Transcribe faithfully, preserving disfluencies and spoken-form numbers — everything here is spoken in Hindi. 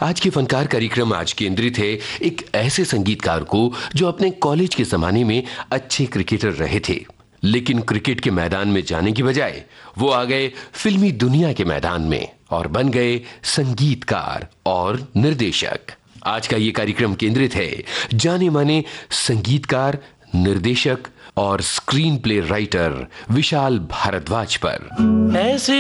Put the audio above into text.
आज के फनकार कार्यक्रम आज केंद्रित है एक ऐसे संगीतकार को जो अपने कॉलेज के जमाने में अच्छे क्रिकेटर रहे थे, लेकिन क्रिकेट के मैदान में जाने की बजाय वो आ गए फिल्मी दुनिया के मैदान में और बन गए संगीतकार और निर्देशक। आज का ये कार्यक्रम केंद्रित है जाने माने संगीतकार, निर्देशक और screen play writer Vishal Bhardwaj पर। ऐसी